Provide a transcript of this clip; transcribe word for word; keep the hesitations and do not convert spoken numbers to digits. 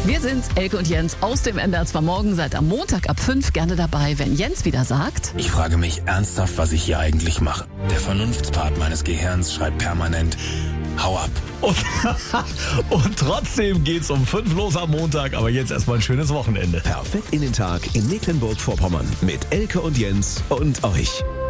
Wir sind Elke und Jens aus dem N D R zwei Morgen. Seid am Montag ab fünf gerne dabei, wenn Jens wieder sagt: Ich frage mich ernsthaft, was ich hier eigentlich mache. Der Vernunftspart meines Gehirns schreibt permanent: Hau ab. Und, und trotzdem geht's um fünf los am Montag. Aber jetzt erstmal ein schönes Wochenende. Perfekt in den Tag in Mecklenburg-Vorpommern mit Elke und Jens und euch.